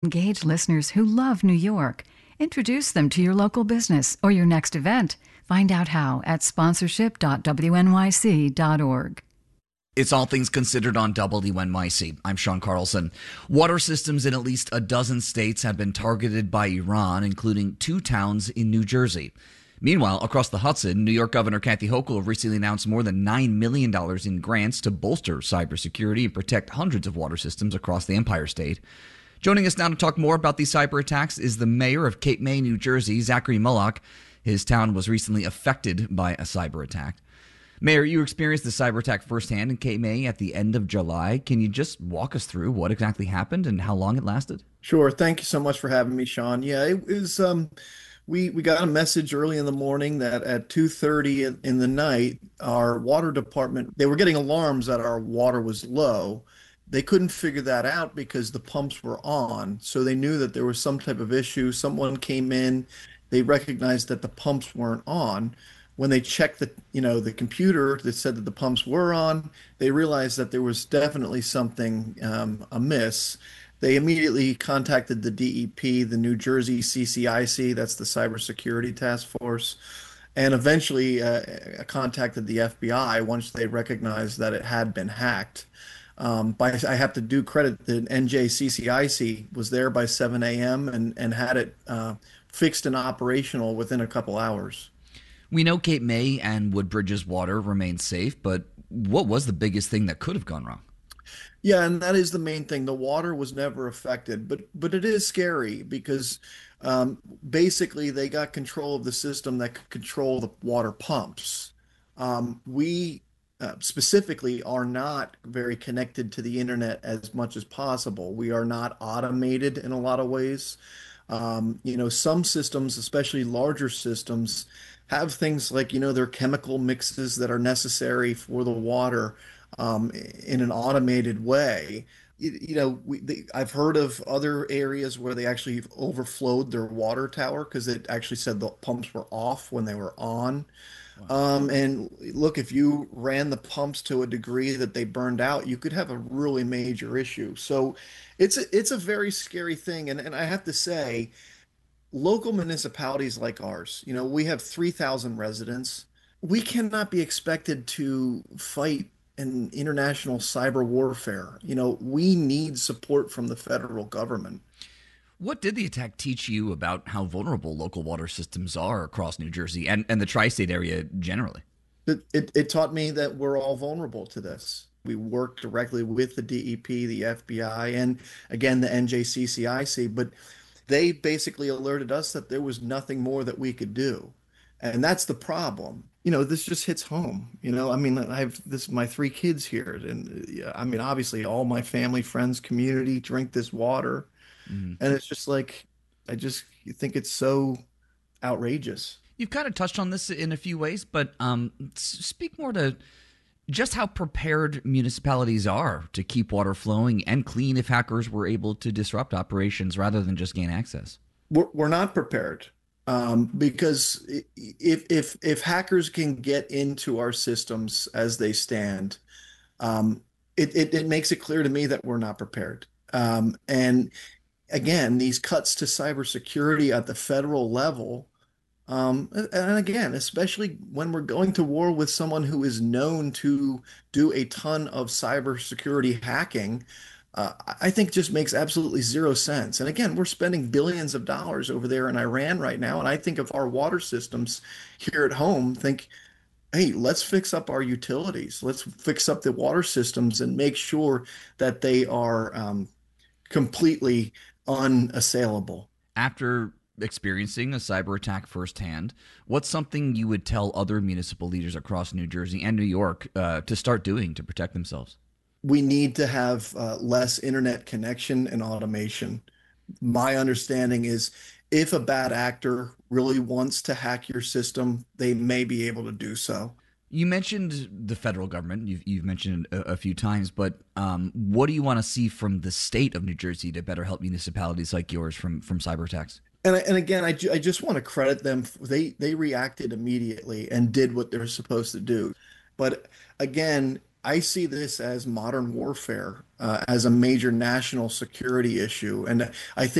Engage listeners who love New York. Introduce them to your local business or your next event. Find out how at sponsorship.wnyc.org. It's All Things Considered on WNYC. I'm Sean Carlson. Water systems in at least a dozen states have been targeted by Iran, including 2 towns in New Jersey. Meanwhile, across the Hudson, New York Governor Kathy Hochul recently announced more than $9 million in grants to bolster cybersecurity and protect hundreds of water systems across the Empire State. Joining us now to talk more about these cyber attacks is the mayor of Cape May, New Jersey, Zachary Mullock. His town was recently affected by a cyber attack. Mayor, you experienced the cyber attack firsthand in Cape May at the end of July. Can you just walk us through what exactly happened and how long it lasted? Sure. Thank you so much for having me, Sean. Yeah, it was we got a message early in the morning that at 2:30 in the night, our water department, they were getting alarms that our water was low. They couldn't figure that out because the pumps were on. So they knew that there was some type of issue. Someone came in, they recognized that the pumps weren't on. When they checked the computer that said that the pumps were on, they realized that there was definitely something amiss. They immediately contacted the DEP, the New Jersey CCIC, that's the Cybersecurity Task Force, and eventually contacted the FBI once they recognized that it had been hacked. I have to do credit that NJCCIC was there by 7 a.m. and had it fixed and operational within a couple hours. We know Cape May and Woodbridge's water remains safe, but what was the biggest thing that could have gone wrong? Yeah, and that is the main thing. The water was never affected, but it is scary because basically they got control of the system that could control the water pumps. We specifically are not very connected to the internet as much as possible. We are not automated in a lot of ways. Some systems, especially larger systems, have things like, their chemical mixes that are necessary for the water in an automated way. I've heard of other areas where they actually overflowed their water tower because it actually said the pumps were off when they were on. And look, if you ran the pumps to a degree that they burned out, you could have a really major issue. So it's a very scary thing. And I have to say, local municipalities like ours, we have 3,000 residents. We cannot be expected to fight an international cyber warfare. We need support from the federal government. What did the attack teach you about how vulnerable local water systems are across New Jersey and the tri-state area generally? It taught me that we're all vulnerable to this. We work directly with the DEP, the FBI, and again, the NJCCIC, but they basically alerted us that there was nothing more that we could do. And that's the problem. This just hits home. I mean, my 3 kids here. And I mean, obviously all my family, friends, community drink this water. And it's just like, I just think it's so outrageous. You've kind of touched on this in a few ways, but speak more to just how prepared municipalities are to keep water flowing and clean if hackers were able to disrupt operations rather than just gain access. We're not prepared because if hackers can get into our systems as they stand, it makes it clear to me that we're not prepared. And again, these cuts to cybersecurity at the federal level, and again, especially when we're going to war with someone who is known to do a ton of cybersecurity hacking, I think just makes absolutely zero sense. And again, we're spending billions of dollars over there in Iran right now, and I think of our water systems here at home, think, hey, let's fix up our utilities. Let's fix up the water systems and make sure that they are completely unassailable. After experiencing a cyber attack firsthand, what's something you would tell other municipal leaders across New Jersey and New York to start doing to protect themselves? We need to have less internet connection and automation. My understanding is if a bad actor really wants to hack your system, they may be able to do so. You mentioned the federal government. You've mentioned it a few times, but what do you want to see from the state of New Jersey to better help municipalities like yours from cyber attacks? And again, I just want to credit them. They reacted immediately and did what they're supposed to do. But again, I see this as modern warfare, as a major national security issue, and I think